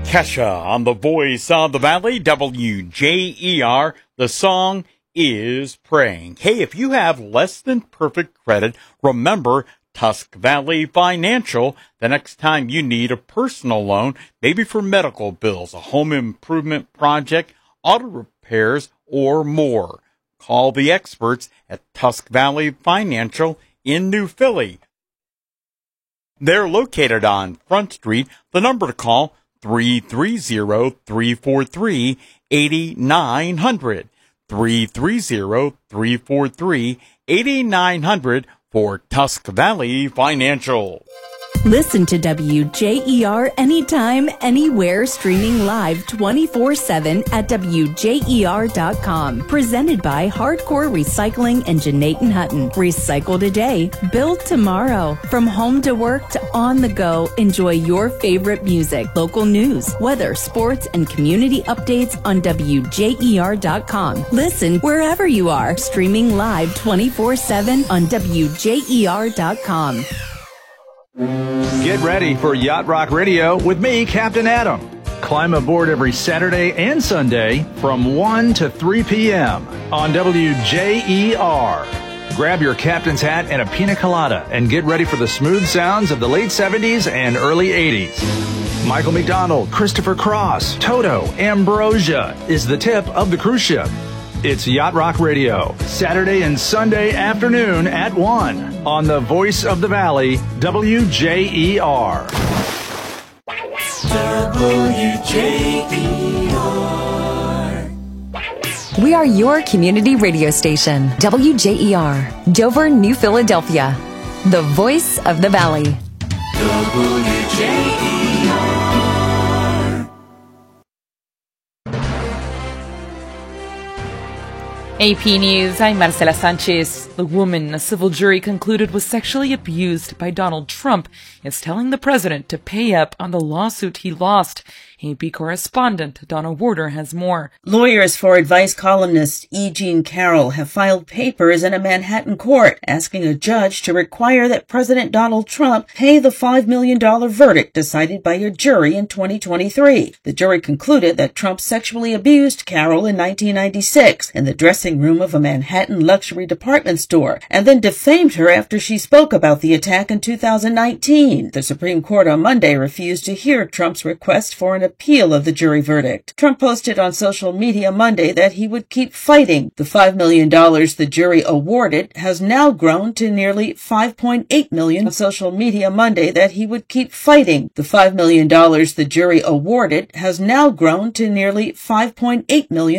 Kesha on the Voice of the Valley, WJER. The song is Praying. Hey, if you have less than perfect credit, remember Tusk Valley Financial. The next time you need a personal loan, maybe for medical bills, a home improvement project, auto repairs, or more, call the experts at Tusk Valley Financial in New Philly. They're located on Front Street. The number to call, 330-343-8900. 330-343-8900 for Tusk Valley Financial. Listen to WJER anytime, anywhere, streaming live 24/7 at WJER.com. Presented by Hardcore Recycling and Jenaten Hutton. Recycle today, build tomorrow. From home to work to on the go, enjoy your favorite music, local news, weather, sports, and community updates on WJER.com. Listen wherever you are, streaming live 24/7 on WJER.com. Get ready for Yacht Rock Radio with me, Captain Adam. Climb aboard every Saturday and Sunday from 1 to 3 p.m. on WJER. Grab your captain's hat and a pina colada and get ready for the smooth sounds of the late 70s and early 80s. Michael McDonald, Christopher Cross, Toto, Ambrosia is the tip of the cruise ship. It's Yacht Rock Radio, Saturday and Sunday afternoon at 1 on the Voice of the Valley, WJER. WJER. We are your community radio station, WJER, Dover, New Philadelphia, the Voice of the Valley. WJER. AP News, I'm Marcela Sanchez. The woman a civil jury concluded was sexually abused by Donald Trump is telling the president to pay up on the lawsuit he lost. AP correspondent Donna Warder has more. Lawyers for advice columnist E. Jean Carroll have filed papers in a Manhattan court asking a judge to require that President Donald Trump pay the $5 million verdict decided by a jury in 2023. The jury concluded that Trump sexually abused Carroll in 1996 in the dressing room of a Manhattan luxury department store and then defamed her after she spoke about the attack in 2019. The Supreme Court on Monday refused to hear Trump's request for an appeal of the jury verdict. Trump posted on social media Monday that he would keep fighting. The $5 million the jury awarded has now grown to nearly $5.8 million. On social media Monday that he would keep fighting. The $5 million the jury awarded has now grown to nearly $5.8 million.